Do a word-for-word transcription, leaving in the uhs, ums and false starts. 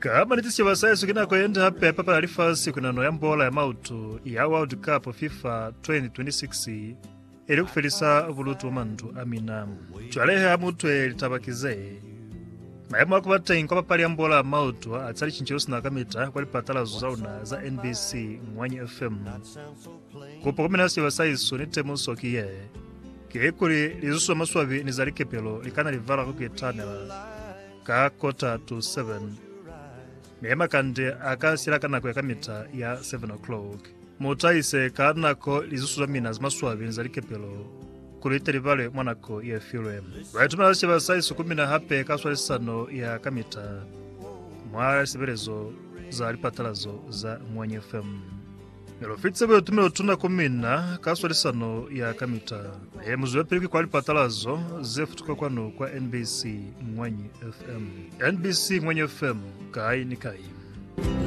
Kama nitishiwa sayesu kina kwenda hape papa alifasi kuna no yambola ya mautu ya World Cup FIFA twenty twenty-six ili kufelisa vulutu mandu amina. Chwalehe amutwe litabakize. Mayama wakubata inkopa pali yambola ya mautu atali chinchirusi na kamita kwa lipatala zuzauna za N B C Mwanyi F M. Kupo kuminasi wa sayesu nitemu sokiye. Kikuli lizusu maswavi nizalike pelo likana livala kukitanela. Ka kota to seven. Mema kande akasira kana kwa kamita ya seven o'clock. Mutaise kanako lizusu mina maswavi nzalike pelo. Kuliteri vale mwanako ya film. Waituma nasi basaisu kumina hape kaswali sano ya kamita. Mwara siberezo za lipatalazo za Mwanyi F M. Melofitse bwe tumelo tuna kumina kaswali sano ya kamita. E muzuwe piliki kwa lipatalazo zefutuka kwano kwa N B C Mwanyi F M. N B C Mwanyi F M kai ni kai.